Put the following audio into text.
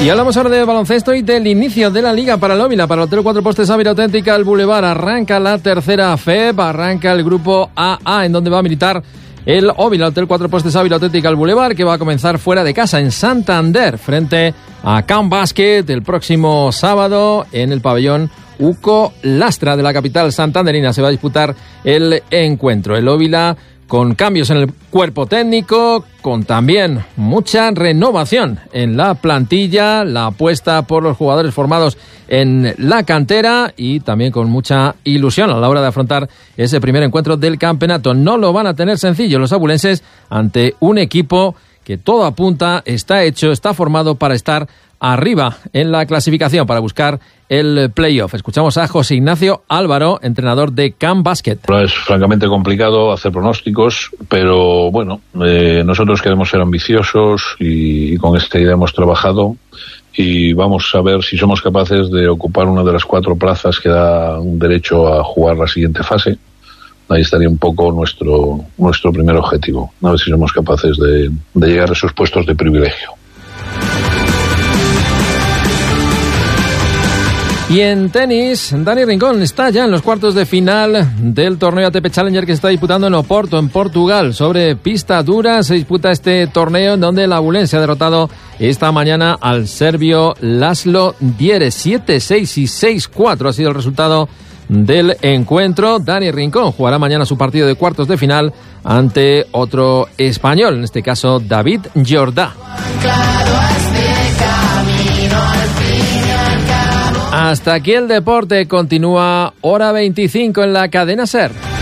Y hablamos ahora de baloncesto y del inicio de la liga para el Óvila, para el Hotel Cuatro Postes Ávila Auténtica, el Boulevard. Arranca la tercera FEP, arranca el grupo AA, en donde va a militar el Óvila, Hotel Cuatro Postes Ávila Auténtica, el Boulevard, que va a comenzar fuera de casa, en Santander, frente a Can Basket, el próximo sábado, en el pabellón Uco Lastra de la capital santanderina. Se va a disputar el encuentro. El Óvila con cambios en el cuerpo técnico, con también mucha renovación en la plantilla, la apuesta por los jugadores formados en la cantera y también con mucha ilusión a la hora de afrontar ese primer encuentro del campeonato. No lo van a tener sencillo los abulenses ante un equipo que todo apunta, está hecho, está formado para estar arriba en la clasificación, para buscar el playoff. Escuchamos a José Ignacio Álvaro, entrenador de Can Basket. Es francamente complicado hacer pronósticos, pero bueno, nosotros queremos ser ambiciosos y con esta idea hemos trabajado y vamos a ver si somos capaces de ocupar una de las 4 plazas que da un derecho a jugar la siguiente fase. Ahí estaría un poco nuestro primer objetivo, a ver si somos capaces de llegar a esos puestos de privilegio. Y en tenis, Dani Rincón está ya en los cuartos de final del torneo ATP Challenger que se está disputando en Oporto, en Portugal. Sobre pista dura se disputa este torneo en donde el abulense ha derrotado esta mañana al serbio Laszlo Dieres. 7-6 y 6-4 ha sido el resultado del encuentro. Dani Rincón jugará mañana su partido de cuartos de final ante otro español, en este caso David Jordá. Hasta aquí el deporte. Continúa Hora 25 en la cadena SER.